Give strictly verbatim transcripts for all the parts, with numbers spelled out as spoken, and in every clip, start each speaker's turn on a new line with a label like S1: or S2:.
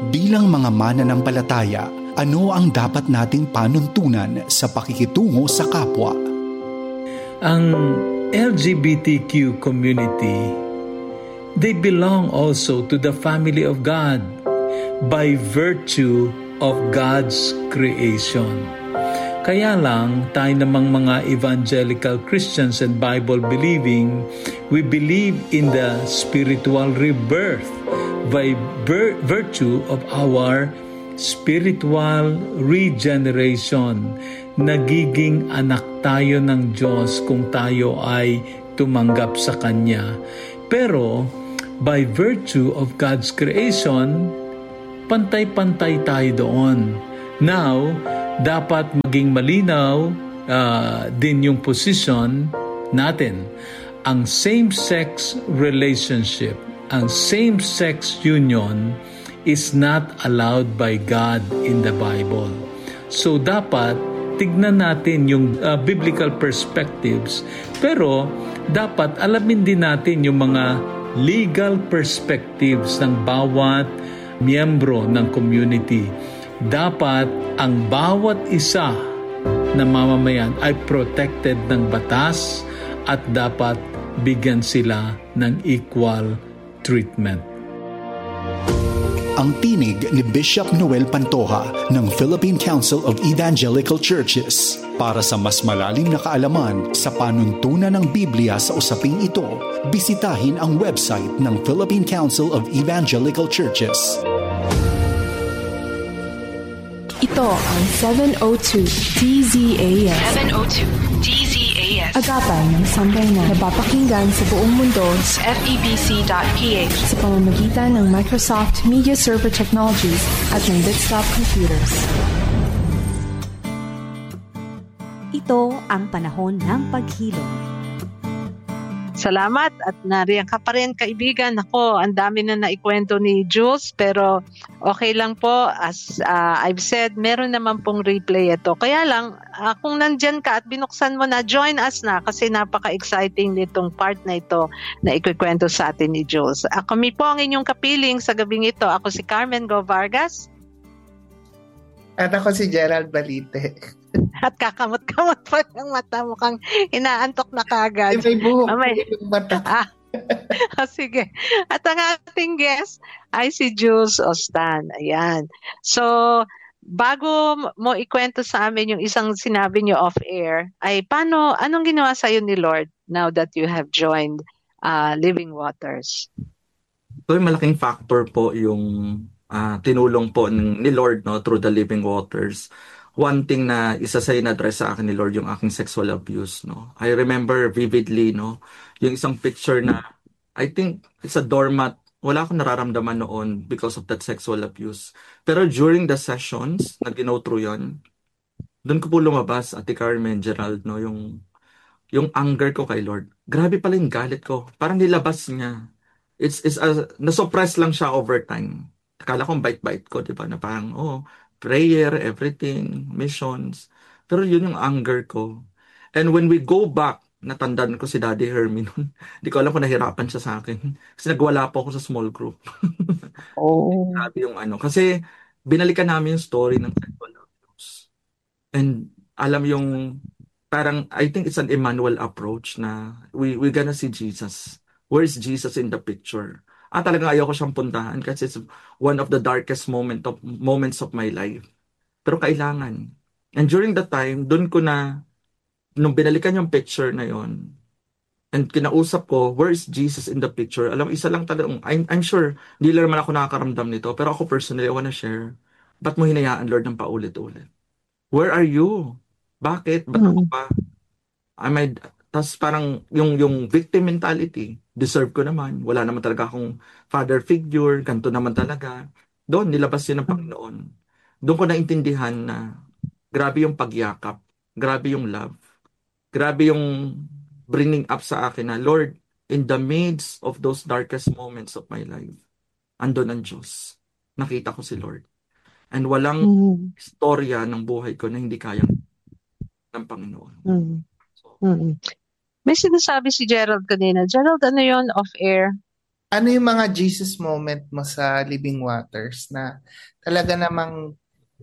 S1: Bilang mga mananampalataya, ano ang dapat nating panuntunan sa pakikitungo sa kapwa?
S2: Ang L G B T Q community, they belong also to the family of God by virtue of God's creation. Kaya lang, tayo namang mga evangelical Christians and Bible-believing, we believe in the spiritual rebirth by ber- virtue of our spiritual regeneration. Nagiging anak tayo ng Diyos kung tayo ay tumanggap sa Kanya. Pero, by virtue of God's creation, pantay-pantay tayo doon. Now, dapat maging malinaw uh, din yung position natin. Ang same-sex relationship, ang same-sex union is not allowed by God in the Bible. So dapat tignan natin yung uh, biblical perspectives, pero dapat alamin din natin yung mga legal perspectives ng bawat miyembro ng community. Dapat ang bawat isa na mamamayan ay protected ng batas at dapat bigyan sila ng equal treatment.
S1: Ang tinig ni Bishop Noel Pantoja ng Philippine Council of Evangelical Churches. Para sa mas malalim na kaalaman sa panuntunan ng Biblia sa usaping ito, bisitahin ang website ng Philippine Council of Evangelical Churches.
S3: Ito ang seven oh two D Z A S.
S4: seven oh two D Z A S.
S3: Agapan ng sambayanan na papakinggan sa buong mundo
S4: sa F E B C dot P H
S3: sa pamamagitan ng Microsoft Media Server Technologies at ng Bitstop Computers.
S5: Ito ang panahon ng paghilom.
S6: Salamat at nariyan ka pa rin, kaibigan. Ako, ang dami na naikwento ni Jules, pero okay lang po. As uh, I've said, meron naman pong replay ito. Kaya lang, uh, kung nandyan ka at binuksan mo na, join us na kasi napaka-exciting nitong part na ito na ikikwento sa atin ni Jules. Uh, kami po ang inyong kapiling sa gabing ito. Ako si Carmen Go Vargas.
S7: At ako si Gerald Balite.
S6: At kakamot-kamot pa ng mata, mukhang inaantok na kagad.
S7: May buhok
S6: Amay.
S7: yung mata.
S6: Ah, oh, sige. At ang ating guest ay si Jules Ostan. Ayan. So, bago mo ikwento sa amin yung isang sinabi niyo off-air, ay paano, anong ginawa sa'yo ni Lord now that you have joined uh, Living Waters?
S8: So, yung malaking factor po yung uh, tinulong po ng, ni Lord no, through the Living Waters. One thing na isa sa in-address sa akin ni Lord, yung aking sexual abuse, no. I remember vividly, no, yung isang picture na, I think it's a doormat. Wala akong nararamdaman noon because of that sexual abuse. Pero during the sessions, na gino through yun, doon ko po lumabas, Ate Carmen, Gerald, no, yung, yung anger ko kay Lord. Grabe pala yung galit ko. Parang nilabas niya. It's, it's a, nasuppress lang siya over time. Akala kong bite-bite ko, di ba, na parang, oh, prayer, everything, missions. Pero yun yung anger ko. And when we go back, natandaan ko si Daddy Hermie nun. Hindi ko alam kung nahirapan siya sa akin. Kasi nagwala po ako sa small group.
S6: Oh.
S8: Sabi yung ano. Kasi binalikan namin yung story ng sexual abuse. And alam yung, parang, I think it's an Emmanuel approach na we we gonna see Jesus. Where is Jesus in the picture? Ah, talagang ayoko siyang puntahan kasi it's one of the darkest moment of, moments of my life. Pero kailangan. And during that time, dun ko na, nung binalikan yung picture na yon, and kinausap ko, where is Jesus in the picture? Alam, isa lang talagang, I'm, I'm sure, hindi lang naman ako nakakaramdam nito, pero ako personally, I wanna share. Ba't mo hinayaan, Lord, ng paulit-ulit? Where are you? Bakit? Ba't ako pa? I might, tas parang yung, yung victim mentality, deserve ko naman. Wala naman talaga akong father figure. Ganito naman talaga. Doon, nilabas yun ng Panginoon. Doon ko naintindihan na grabe yung pagyakap. Grabe yung love. Grabe yung bringing up sa akin na, Lord, in the midst of those darkest moments of my life, andun ang Diyos. Nakita ko si Lord. And walang mm. istorya ng buhay ko na hindi kayang ng Panginoon.
S6: Mm. So, mm. May sinasabi si Gerald kanina. Gerald, ano yun? Off-air?
S7: ano yung mga Jesus moment mo sa Living Waters na talaga namang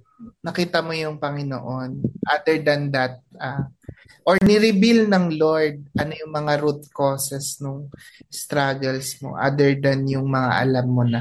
S7: nakita mo yung Panginoon? Other than that, ah, or ni-reveal ng Lord, ano yung mga root causes nung struggles mo other than yung mga alam mo na?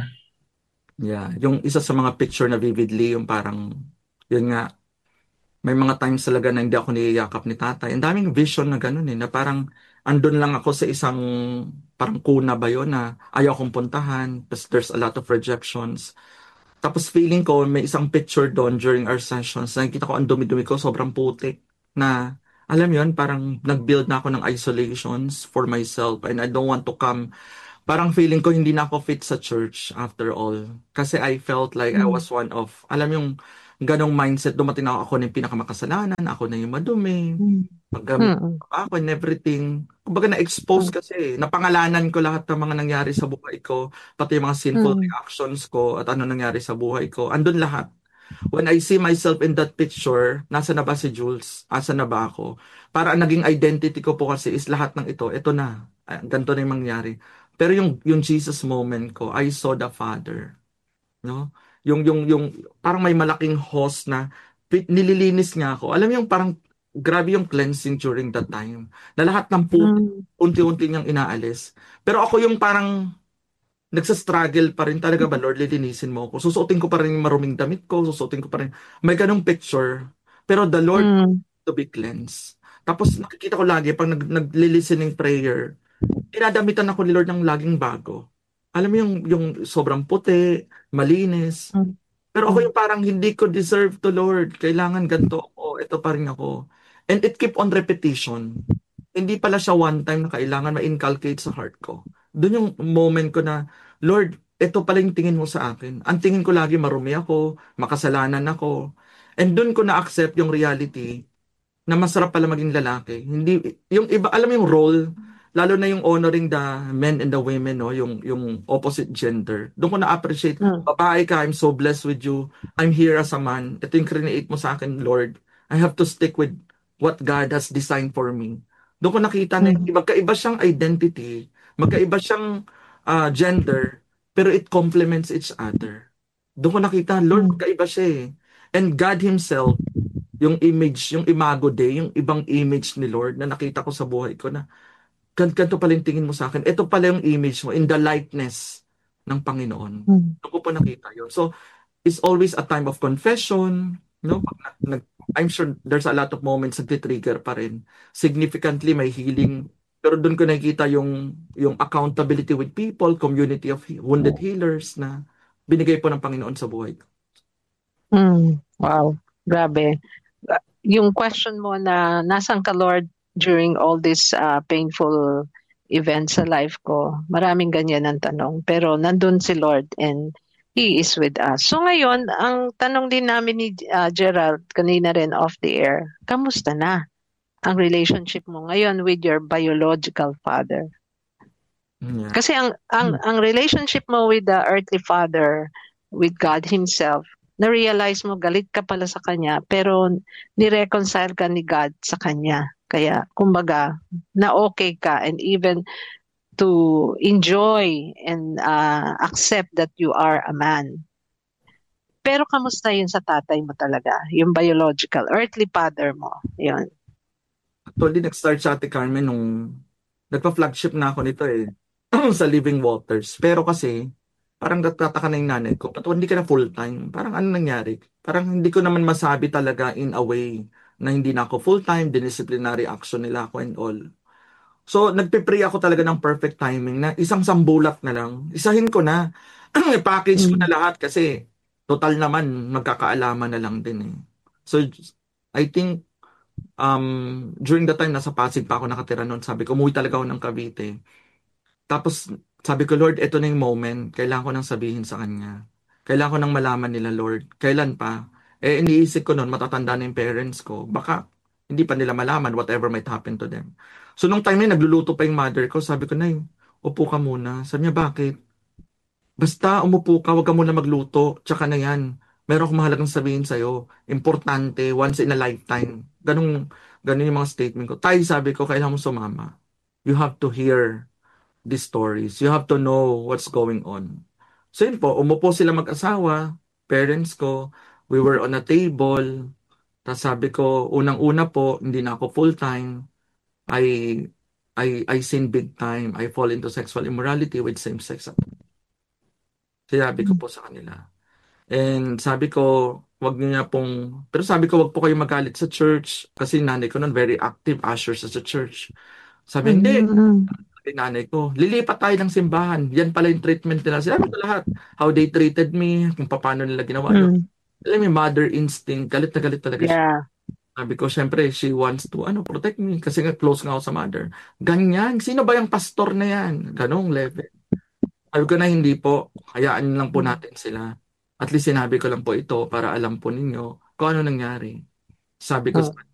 S8: Yeah, yung isa sa mga picture na vividly, yung parang, yun nga, may mga times talaga na hindi ako niyayakap ni tatay. Ang daming vision na gano'n eh, na parang andun lang ako sa isang, parang kuna ba yun, na ayaw kong puntahan, tapos there's a lot of rejections. Tapos feeling ko, may isang picture doon during our sessions, nakikita ko ang dumi-dumi ko, sobrang putik, na, alam yun, parang nag-build na ako ng isolations for myself, and I don't want to come. Parang feeling ko hindi na ako fit sa church after all. Kasi I felt like I was one of, alam yung ganong mindset, dumating na ako, ako na yung pinakamakasalanan, ako na yung madumi, paggamit
S6: Mm.
S8: ako and everything. Kumbaga na-expose kasi, napangalanan ko lahat ng mga nangyari sa buhay ko, pati yung mga sinful
S6: Mm.
S8: reactions ko at ano nangyari sa buhay ko. Andun lahat. When I see myself in that picture, nasa na ba si Jules? Asa na ba ako? Para ang naging identity ko po kasi is lahat ng ito, ito na. Ah, ganito na yung mangyari. Pero yung yung Jesus moment ko, I saw the Father, no? Yung yung yung parang may malaking hose na pi- nililinis niya ako. Alam mo yung parang grabe yung cleansing during that time. Na lahat ng puti
S6: Mm.
S8: unti-unti niyang inaalis. Pero ako yung parang nagsa-struggle pa rin talaga ba, Lord, lilinisin mo ako. Susuotin ko pa rin yung maruming damit ko, susuotin ko pa rin. May ganong picture. Pero the Lord
S6: Mm.
S8: to be cleansed. Tapos nakikita ko lagi pag nag nag-listening prayer, dinadamitan ako ni Lord ng laging bago. Alam mo yung yung sobrang puti, malinis.
S6: Mm.
S8: Pero ako yung parang hindi ko deserve to, Lord. Kailangan ganito ako. Ito pa rin ako. And it keep on repetition. Hindi pala siya one time na kailangan ma-inculcate sa heart ko. Doon yung moment ko na, Lord, ito pala yung tingin mo sa akin. Ang tingin ko lagi marumi ako, makasalanan ako. And doon ko na-accept yung reality na masarap pala maging lalaki. Hindi, yung iba, alam mo yung role, lalo na yung honoring the men and the women, no? Yung, yung opposite gender. Doon ko na-appreciate,
S6: Mm.
S8: babae ka, I'm so blessed with you. I'm here as a man. Ito yung create mo sa akin, Lord. I have to stick with what God has designed for me. Doon ko nakita na
S6: Mm.
S8: magkaiba siyang identity, magkaiba siyang ah, gender, pero it complements each other. Doon ko nakita, Lord,
S6: Mm.
S8: magkaiba siya eh. And God Himself, yung image, yung imago day, yung ibang image ni Lord na nakita ko sa buhay ko na gan ganito pala yung tingin mo sa akin. Ito pala yung image mo in the likeness ng Panginoon.
S6: Mm.
S8: Doon ko po nakita yun. So, it's always a time of confession. No? Pag nag, nag- I'm sure there's a lot of moments na trigger pa rin. Significantly, may healing. Pero doon ko nakita yung, yung accountability with people, community of he- wounded healers na binigay po ng Panginoon sa buhay ko.
S6: Mm. Wow, grabe. Uh, Yung question mo na nasan ka, Lord, during all these uh, painful events sa life ko, maraming ganyan ang tanong. Pero nandun si Lord and He is with us. So ngayon, ang tanong din namin ni uh, Gerald kanina rin off the air, kamusta na ang relationship mo ngayon with your biological father?
S8: Yeah.
S6: Kasi ang ang ang relationship mo with the earthly father, with God Himself, na-realize mo galit ka pala sa kanya, pero ni-reconcile ka ni God sa kanya. Kaya, kumbaga, na okay ka and even to enjoy and uh, accept that you are a man. Pero kamusta yun sa tatay mo talaga? Yung biological, earthly father mo. Yun.
S8: Actually, nag-start sa Ate Carmen nung nagpa-flagship na ako nito eh. Sa Living Waters. Pero kasi, parang nagtataka na yung nanay ko, ba't hindi ka na full-time? Parang ano nangyari? Parang hindi ko naman masabi talaga in a way na hindi na ako full-time, disciplinary action nila ako and all. So, nagpe-pray ako talaga ng perfect timing na isang sambulat na lang. Isahin ko na. Package ko na lahat kasi total naman magkakaalaman na lang din eh. So, I think um, during the time nasa Pasig pa ako nakatira noon, sabi ko, umuwi talaga ako ng Cavite. Tapos, sabi ko, Lord, ito na yung moment. Kailangan ko nang sabihin sa kanya. Kailangan ko nang malaman nila, Lord. Kailan pa? Eh, iniisip ko noon, matatanda na yung parents ko. Baka, hindi pa nila malaman whatever might happen to them. So, nung time na yun, nagluluto pa yung mother ko, sabi ko, Nay, upo ka muna. Sabi niya, bakit? Basta umupo ka, wag ka muna magluto. Tsaka na yan. Meron akong mahalagang sabihin sa'yo. Importante, once in a lifetime. Ganun, ganun yung mga statement ko. Tay, sabi ko, kailangan mo sumama. You have to hear these stories. You have to know what's going on. So yun po, umupo sila mag-asawa, parents ko, we were on a table, tapos sabi ko, unang-una po, hindi na ako full-time, I, I, I sin big time, I fall into sexual immorality with same-sex. Sinabi ko po sa kanila. And sabi ko, wag niyo na pong, pero sabi ko, wag po kayo magalit sa church, kasi nanay ko nun very active, ushers sa church. Sabi, hindi, sabi nanay ko, lilipat tayo ng simbahan. Yan pala yung treatment nila. Sinabi ko lahat, how they treated me, kung paano nila ginawa.
S6: Mm.
S8: Alam mo, mother instinct, galit na galit talaga siya.
S6: Yeah.
S8: Sabi ko, syempre, she wants to, ano, protect me, kasi nga close nga ako sa mother. Ganyan, sino ba yung pastor na yan? Ganong level. Sabi ko na hindi po, hayaan lang po natin sila. At least sinabi ko lang po ito para alam po ninyo kung ano nangyari. Sabi ko
S6: Oh.
S8: sa